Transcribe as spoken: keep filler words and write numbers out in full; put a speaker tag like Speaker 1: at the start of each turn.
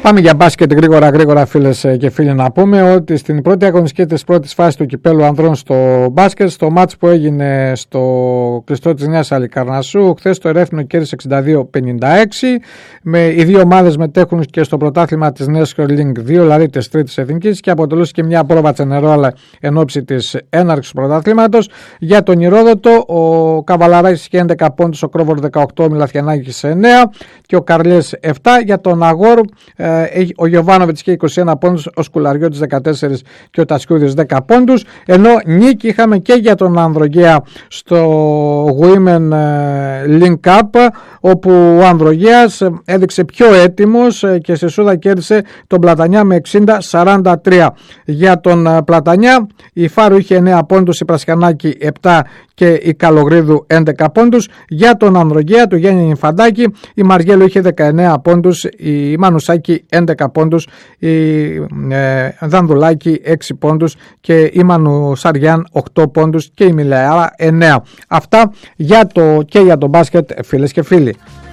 Speaker 1: Πάμε για μπάσκετ γρήγορα γρήγορα φίλες και φίλοι, να πούμε ότι στην πρώτη αγωνιστική της πρώτης φάσης του κυπέλου ανδρών στο μπάσκετ, στο μάτς που έγινε στο κλειστό της Νέας Αλικαρνασσού, χθες το Ερεύθυνο κέρδισε εξήντα δύο πενήντα έξι. Με οι δύο ομάδες μετέχουν και στο πρωτάθλημα της Νέας Link δύο, δηλαδή της Τρίτης Εθνικής, και αποτελούσε και μια πρόβα Τσενερόλα εν ώψη της έναρξης του πρωταθλήματος. Για τον Ηρόδοτο, ο Καβαλαράκης είχε έντεκα πόντους, ο Κρόβορ δεκαοκτώ, ο Μιλαθιανάκης εννέα και ο Καρλιές επτά. Για τον Αγόρ, ο Γιωβάνοβιτς είχε είκοσι ένα πόντους, ο Σκουλαριώτης δεκατέσσερα και ο Τασκιούδης δέκα πόντους. Ενώ νίκη είχαμε και για τον Ανδρογέα στο Women Link Cup, όπου ο Ανδρογέας έδειξε πιο έτοιμος και σε σούδα κέρδισε τον Πλατανιά με εξήντα σαράντα τρία. Για τον Πλατανιά, η Φάρου είχε εννέα πόντους, η Πρασιανάκη επτά και η Καλογρίδου έντεκα πόντους. Για τον Ανδρογέα του Γιάννη Νυμφαντάκη, η Μαριέλο είχε δεκαεννέα πόντους, η Μανουσάκη έντεκα πόντους, η ε, Δανδουλάκη έξι πόντους και η Μανουσαριάν οκτώ πόντους και η Μιλεάρα εννέα. Αυτά για το, και για το μπάσκετ, φίλες και φίλοι.